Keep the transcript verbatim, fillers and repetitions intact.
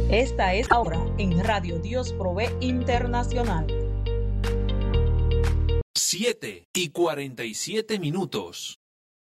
Esta es ahora en Radio Dios Provee Internacional. siete y cuarenta y siete minutos.